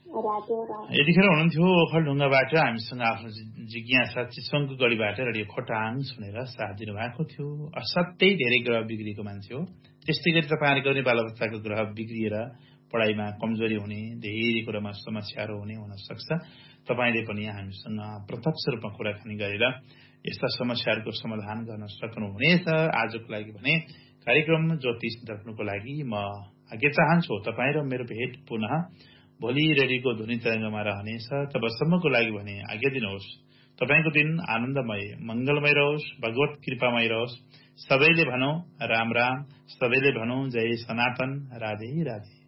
यतिखेर हुनुहुन्थ्यो ओखलढुङ्गाबाट हामीसँग आफ्नो जिज्ञासा चितवनको गढीबाट रेडियो खोटाङ सुनेर साथ दिनुभएको थियो। असाध्यै धेरै ग्रह बिग्रिएको मान्छे हो। त्यस्तै गरी तपाईँहरूको पनि बालबच्चाको ग्रह बिग्रिएर पढाइमा कमजोरी हुने, धेरै कुरामा समस्याहरू हुने हुन सक्छ। तपाईँले पनि हामीसँग प्रत्यक्ष रूपमा कुराकानी गरेर यस्ता समस्याहरूको समाधान गर्न सक्नुहुनेछ। आजको लागि भने कार्यक्रम ज्योतिष दर्पणको लागि म आज्ञा चाहन्छु। तपाईँ र मेरो भेट पुनः भोलि रेडियोको ध्वनि तरङ्गमा रहनेछ। तबसम्मको लागि भने आज्ञा दिनुहोस्। तपाईको दिन आनन्दमय मंगलमय रहोस्, भगवत कृपामय रहोस्। सबैले भनौं राम राम, सबैले भनौं जय सनातन। राधे राधे।